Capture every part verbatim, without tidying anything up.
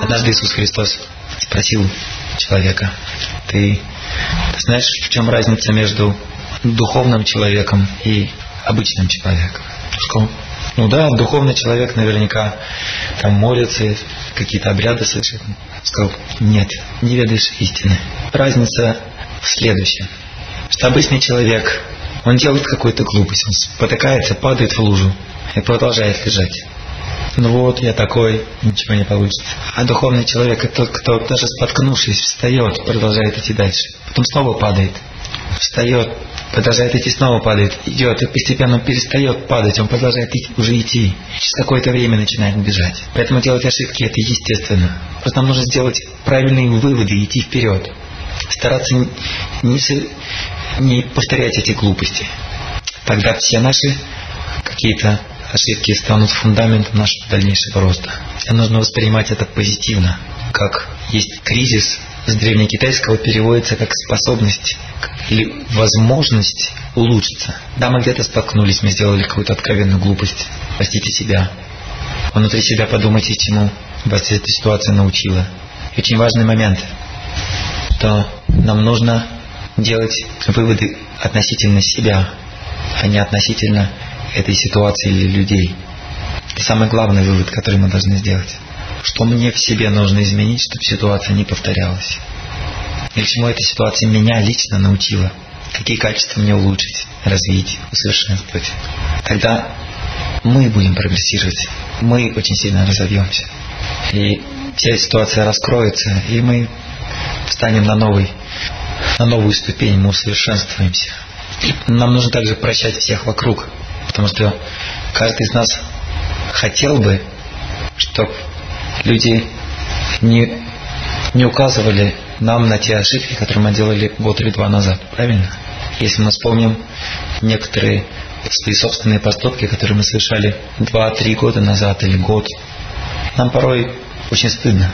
Однажды Иисус Христос спросил человека: ты, ты знаешь, в чем разница между духовным человеком и обычным человеком? Сказал: ну да, духовный человек наверняка там молится, какие-то обряды совершит. Сказал: нет, не ведаешь истины. Разница в следующем, что обычный человек, он делает какую-то глупость, он спотыкается, падает в лужу и продолжает лежать. Ну вот, я такой, ничего не получится. А духовный человек — это тот, кто даже споткнувшись, встает, продолжает идти дальше. Потом снова падает, встает, продолжает идти, снова падает, идет, и постепенно он перестает падать, он продолжает идти, уже идти. Через какое-то время начинает бежать. Поэтому делать ошибки — это естественно. Просто нам нужно сделать правильные выводы и идти вперед. Стараться не, не повторять эти глупости. Тогда все наши какие-то ошибки станут фундаментом нашего дальнейшего роста. И нужно воспринимать это позитивно. Как есть кризис, с древнекитайского переводится как способность или возможность улучшиться. Да, мы где-то споткнулись, мы сделали какую-то откровенную глупость. Простите себя. Внутри себя подумайте, чему вас эта ситуация научила. И очень важный момент, что нам нужно делать выводы относительно себя, а не относительно этой ситуации или людей. Это самый главный вывод, который мы должны сделать. Что мне в себе нужно изменить, чтобы ситуация не повторялась? Или чему эта ситуация меня лично научила? Какие качества мне улучшить, развить, усовершенствовать? Тогда мы будем прогрессировать, мы очень сильно разовьемся. И вся ситуация раскроется, и мы встанем на новый, на новую ступень, мы усовершенствуемся. Нам нужно также прощать всех вокруг, потому что каждый из нас хотел бы, чтобы люди не, не указывали нам на те ошибки, которые мы делали год или два назад. Правильно? Если мы вспомним некоторые свои собственные поступки, которые мы совершали два-три года назад или год, нам порой очень стыдно.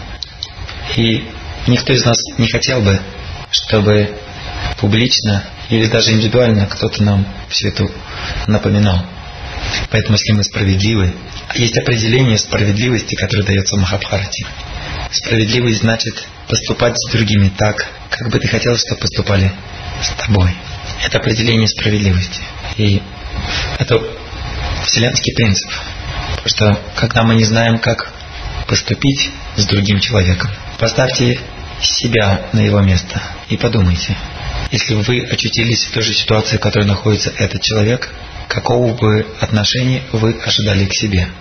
И никто из нас не хотел бы, чтобы публично или даже индивидуально кто-то нам все это напоминал. Поэтому, если мы справедливы, есть определение справедливости, которое дается в Махабхарате. Справедливость значит поступать с другими так, как бы ты хотел, чтобы поступали с тобой. Это определение справедливости. И это вселенский принцип. Потому что когда мы не знаем, как поступить с другим человеком, поставьте себя на его место и подумайте. Если вы очутились в той же ситуации, в которой находится этот человек, какого бы отношения вы ожидали к себе?